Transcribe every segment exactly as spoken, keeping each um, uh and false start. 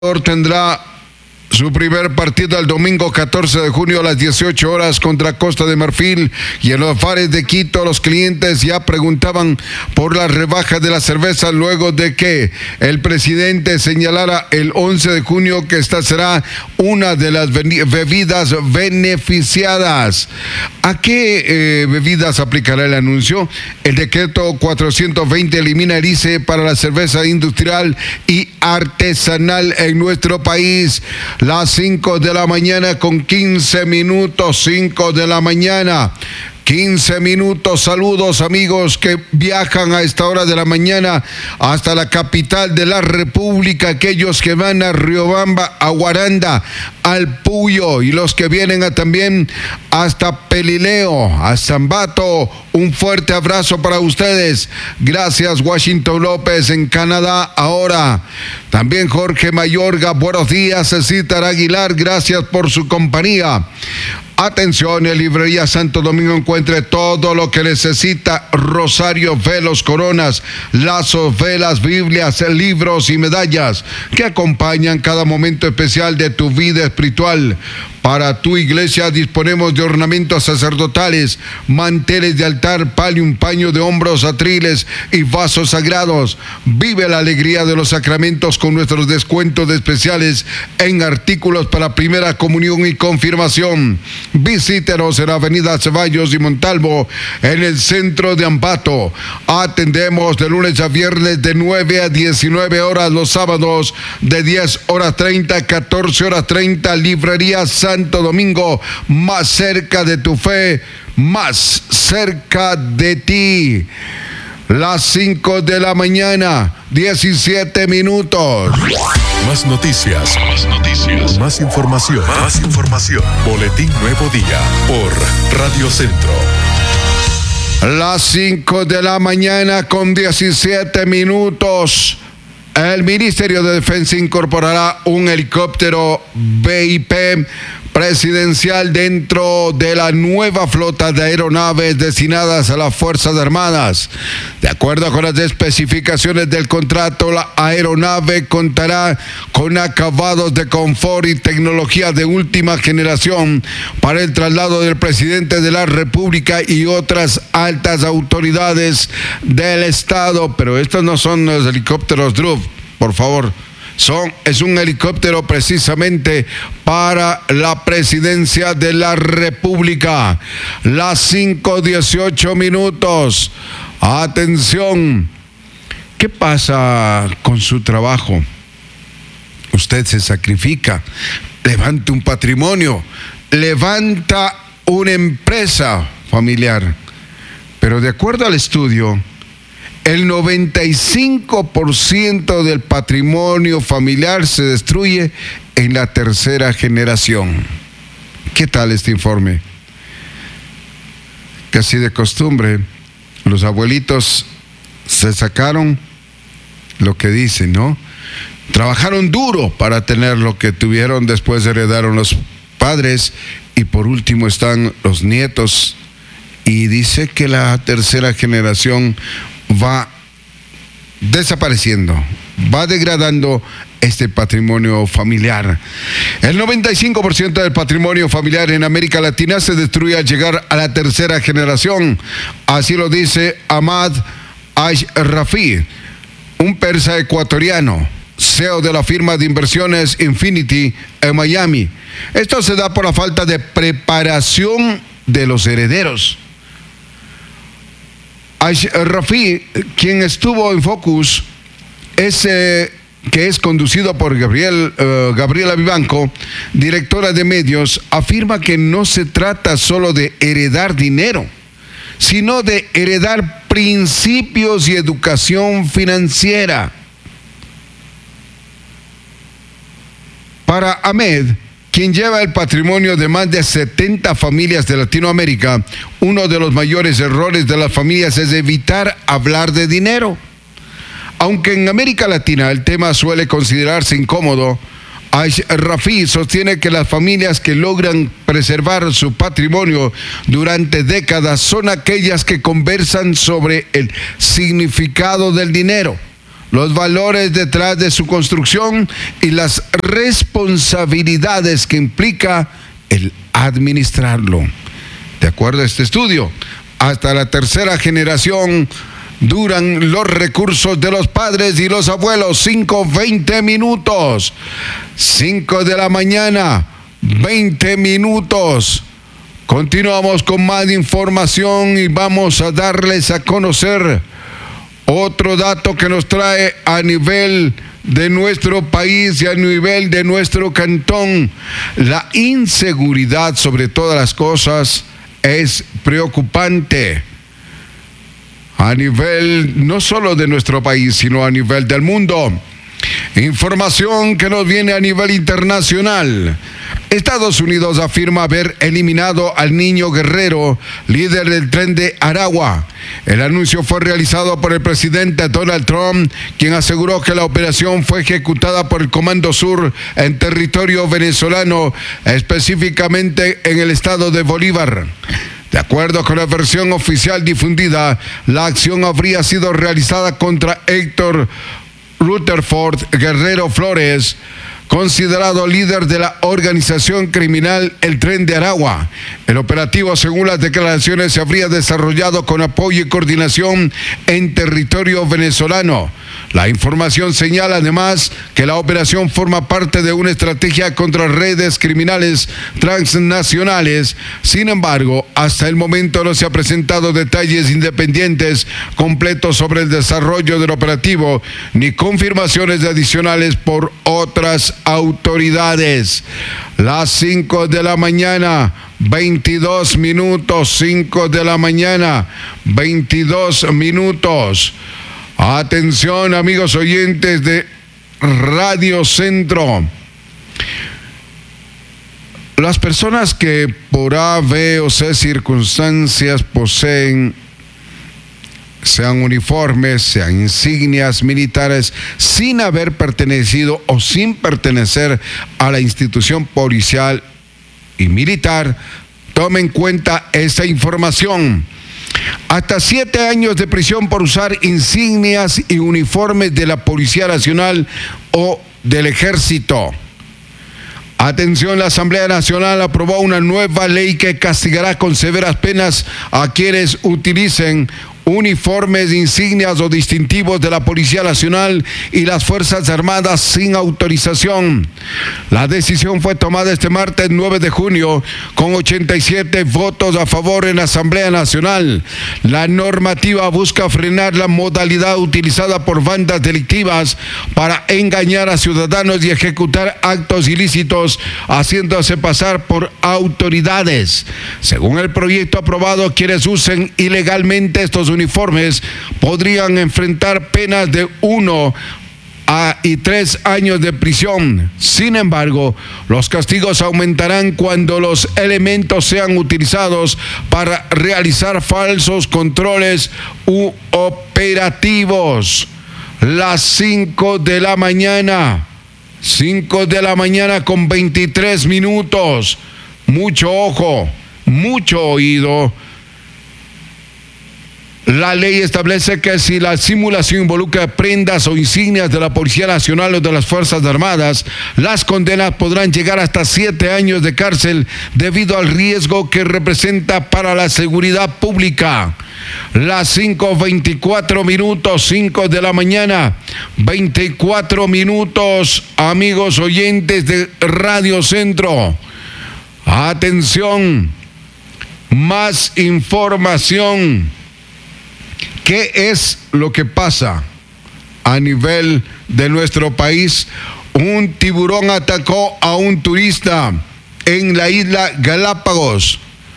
Tendrá su primer partido el domingo catorce de junio a las dieciocho horas contra Costa de Marfil, y en los bares de Quito los clientes ya preguntaban por la rebaja de la cerveza luego de que el presidente señalara el once de junio que esta será una de las bebidas beneficiadas. ¿A qué eh, bebidas aplicará el anuncio? El decreto cuatrocientos veinte elimina el I C E para la cerveza industrial y artesanal en nuestro país. Las cinco de la mañana con quince minutos, cinco de la mañana, quince minutos. Saludos amigos que viajan a esta hora de la mañana hasta la capital de la República, aquellos que van a Riobamba, a Guaranda, al Puyo, y los que vienen a, también hasta Pelileo, a Zambato. Un fuerte abrazo para ustedes. Gracias Washington López en Canadá ahora. También Jorge Mayorga, buenos días. Cecitar Aguilar, gracias por su compañía. Atención, en Librería Santo Domingo encuentre todo lo que necesita: rosarios, velos, coronas, lazos, velas, Biblias, libros y medallas que acompañan cada momento especial de tu vida espiritual. Para tu iglesia disponemos de ornamentos sacerdotales, manteles de altar, palio, un paño de hombros, atriles y vasos sagrados. Vive la alegría de los sacramentos con nuestros descuentos especiales en artículos para primera comunión y confirmación. Visítenos en Avenida Ceballos y Montalvo, en el centro de Ambato. Atendemos de lunes a viernes de nueve a diecinueve horas, los sábados de diez horas treinta a catorce horas treinta. Librería Santo Domingo, más cerca de tu fe, más cerca de ti. Las cinco de la mañana, diecisiete minutos. Más noticias, más noticias, más información, más información. Boletín Nuevo Día por Radio Centro. Las cinco de la mañana con diecisiete minutos. El Ministerio de Defensa incorporará un helicóptero V I P presidencial dentro de la nueva flota de aeronaves destinadas a las Fuerzas Armadas. De acuerdo con las especificaciones del contrato, la aeronave contará con acabados de confort y tecnología de última generación para el traslado del presidente de la República y otras altas autoridades del Estado. Pero estos no son los helicópteros D R U F, por favor. Son, es un helicóptero precisamente para la presidencia de la República. Las cinco dieciocho minutos. Atención. ¿Qué pasa con su trabajo? Usted se sacrifica, levanta un patrimonio, levanta una empresa familiar. Pero de acuerdo al estudio, el noventa y cinco por ciento del patrimonio familiar se destruye en la tercera generación. ¿Qué tal este informe? Casi de costumbre, los abuelitos se sacaron lo que dicen, ¿no? Trabajaron duro para tener lo que tuvieron, después heredaron los padres y por último están los nietos. Y dice que la tercera generación va desapareciendo, va degradando este patrimonio familiar. El noventa y cinco por ciento del patrimonio familiar en América Latina se destruye al llegar a la tercera generación. Así lo dice Ahmad Ashrafi, un persa ecuatoriano, C E O de la firma de inversiones Infinity en Miami. Esto se da por la falta de preparación de los herederos. Ashrafi, quien estuvo en Focus, es, eh, que es conducido por Gabriel, uh, Gabriela Vivanco, directora de medios, afirma que no se trata solo de heredar dinero, sino de heredar principios y educación financiera. Para Ahmed, quien lleva el patrimonio de más de setenta familias de Latinoamérica, uno de los mayores errores de las familias es evitar hablar de dinero. Aunque en América Latina el tema suele considerarse incómodo, Ashrafi sostiene que las familias que logran preservar su patrimonio durante décadas son aquellas que conversan sobre el significado del dinero, los valores detrás de su construcción y las responsabilidades que implica el administrarlo. De acuerdo a este estudio, hasta la tercera generación duran los recursos de los padres y los abuelos. cinco, veinte minutos. cinco de la mañana, veinte minutos. Continuamos con más información y vamos a darles a conocer otro dato que nos trae a nivel de nuestro país y a nivel de nuestro cantón. La inseguridad sobre todas las cosas es preocupante a nivel no solo de nuestro país, sino a nivel del mundo. Información que nos viene a nivel internacional. Estados Unidos afirma haber eliminado al niño guerrero, líder del Tren de Aragua. El anuncio fue realizado por el presidente Donald Trump, quien aseguró que la operación fue ejecutada por el Comando Sur en territorio venezolano, específicamente en el estado de Bolívar. De acuerdo con la versión oficial difundida, la acción habría sido realizada contra Héctor Rutherford Guerrero Flores, considerado líder de la organización criminal El Tren de Aragua. El operativo, según las declaraciones, se habría desarrollado con apoyo y coordinación en territorio venezolano. La información señala además que la operación forma parte de una estrategia contra redes criminales transnacionales. Sin embargo, hasta el momento no se ha presentado detalles independientes completos sobre el desarrollo del operativo, ni confirmaciones adicionales por otras autoridades. Las cinco de la mañana, veintidós minutos, cinco de la mañana, veintidós minutos. Atención, amigos oyentes de Radio Centro. Las personas que por A, B o C circunstancias poseen, sean uniformes, sean insignias militares, sin haber pertenecido o sin pertenecer a la institución policial y militar, tomen en cuenta esta información. Hasta siete años de prisión por usar insignias y uniformes de la Policía Nacional o del Ejército. Atención, la Asamblea Nacional aprobó una nueva ley que castigará con severas penas a quienes utilicen uniformes, insignias o distintivos de la Policía Nacional y las Fuerzas Armadas sin autorización. La decisión fue tomada este martes nueve de junio con ochenta y siete votos a favor en la Asamblea Nacional. La normativa busca frenar la modalidad utilizada por bandas delictivas para engañar a ciudadanos y ejecutar actos ilícitos haciéndose pasar por autoridades. Según el proyecto aprobado, quienes usen ilegalmente estos uniformes podrían enfrentar penas de uno a y tres años de prisión. Sin embargo, los castigos aumentarán cuando los elementos sean utilizados para realizar falsos controles u operativos. Las cinco de la mañana, cinco de la mañana con veintitrés minutos. Mucho ojo, mucho oído. La ley establece que si la simulación involucra prendas o insignias de la Policía Nacional o de las Fuerzas Armadas, las condenas podrán llegar hasta siete años de cárcel debido al riesgo que representa para la seguridad pública. Las cinco veinticuatro minutos, cinco de la mañana, veinticuatro minutos, amigos oyentes de Radio Centro. Atención, más información. ¿Qué es lo que pasa a nivel de nuestro país? Un tiburón atacó a un turista en la isla Galápagos.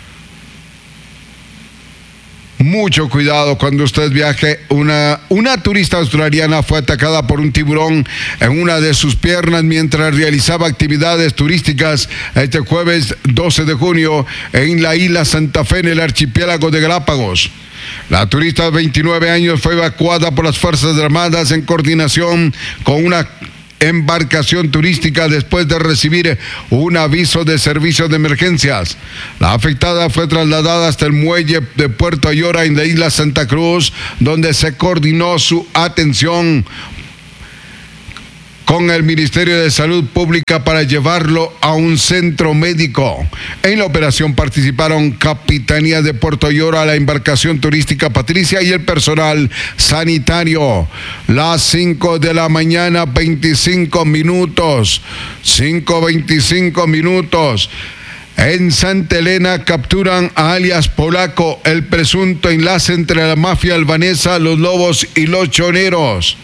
Mucho cuidado cuando usted viaje. Una, una turista australiana fue atacada por un tiburón en una de sus piernas mientras realizaba actividades turísticas este jueves doce de junio en la isla Santa Fe, en el archipiélago de Galápagos. La turista de veintinueve años fue evacuada por las Fuerzas Armadas en coordinación con una embarcación turística después de recibir un aviso de servicio de emergencias. La afectada fue trasladada hasta el muelle de Puerto Ayora en la isla Santa Cruz, donde se coordinó su atención con el Ministerio de Salud Pública para llevarlo a un centro médico. En la operación participaron Capitanía de Puerto Llora, la embarcación turística Patricia y el personal sanitario. Las cinco de la mañana, veinticinco minutos. cinco veinticinco minutos. En Santa Elena capturan a alias Polaco, el presunto enlace entre la mafia albanesa, los lobos y los choneros.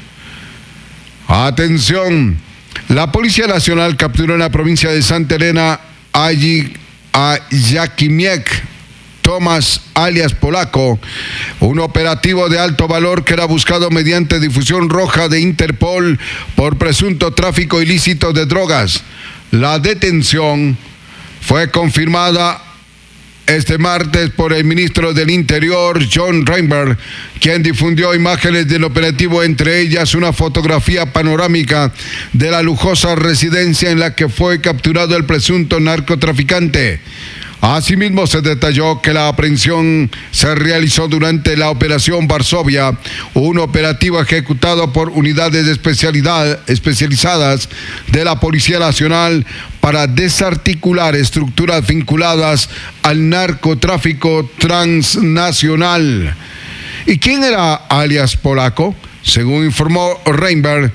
Atención, la Policía Nacional capturó en la provincia de Santa Elena allí a Jakimiek Tomás alias Polaco, un operativo de alto valor que era buscado mediante difusión roja de Interpol por presunto tráfico ilícito de drogas. La detención fue confirmada este martes por el ministro del Interior, John Reinberg, quien difundió imágenes del operativo, entre ellas una fotografía panorámica de la lujosa residencia en la que fue capturado el presunto narcotraficante. Asimismo, se detalló que la aprehensión se realizó durante la Operación Varsovia, un operativo ejecutado por unidades de especialidad, especializadas de la Policía Nacional para desarticular estructuras vinculadas al narcotráfico transnacional. ¿Y quién era alias Polaco? Según informó Reinberg,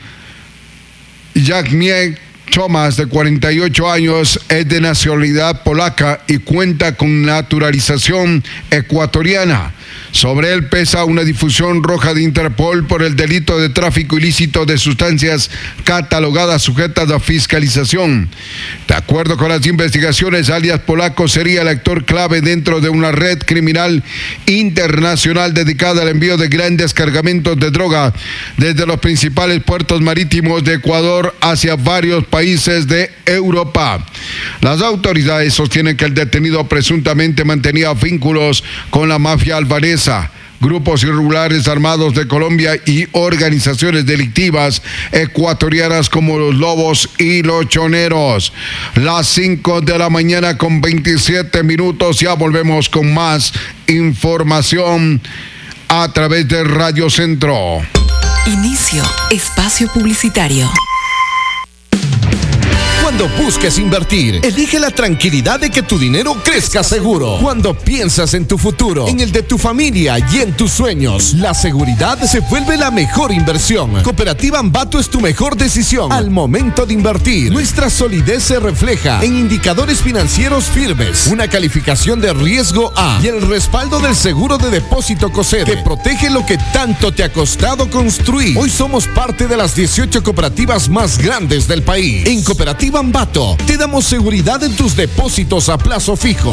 Jakimiek Tomás, de cuarenta y ocho años, es de nacionalidad polaca y cuenta con naturalización ecuatoriana. Sobre él pesa una difusión roja de Interpol por el delito de tráfico ilícito de sustancias catalogadas sujetas a fiscalización. De acuerdo con las investigaciones, alias Polaco sería el actor clave dentro de una red criminal internacional dedicada al envío de grandes cargamentos de droga desde los principales puertos marítimos de Ecuador hacia varios países de Europa. Las autoridades sostienen que el detenido presuntamente mantenía vínculos con la mafia albanesa, grupos irregulares armados de Colombia y organizaciones delictivas ecuatorianas como los lobos y los choneros. Las cinco de la mañana con veintisiete minutos, ya volvemos con más información a través de Radio Centro. Inicio espacio publicitario. Cuando busques invertir, elige la tranquilidad de que tu dinero crezca seguro. Cuando piensas en tu futuro, en el de tu familia y en tus sueños, la seguridad se vuelve la mejor inversión. Cooperativa Ambato es tu mejor decisión al momento de invertir. Nuestra solidez se refleja en indicadores financieros firmes, una calificación de riesgo A y el respaldo del seguro de depósito COSEDE que protege lo que tanto te ha costado construir. Hoy somos parte de las dieciocho cooperativas más grandes del país. En Cooperativa Ambato te damos seguridad en tus depósitos a plazo fijo,